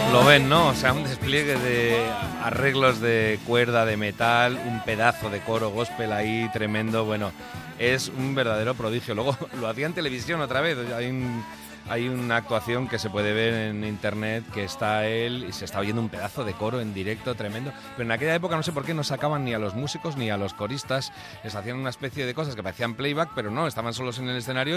Lo ven, ¿no? O sea, un despliegue de arreglos de cuerda, de metal, un pedazo de coro gospel ahí tremendo. Bueno, es un verdadero prodigio. Luego lo hacía en televisión otra vez. Hay una actuación que se puede ver en internet que está él y se está oyendo un pedazo de coro en directo tremendo. Pero en aquella época no sé por qué no sacaban ni a los músicos ni a los coristas. Les hacían una especie de cosas que parecían playback, pero no, estaban solos en el escenario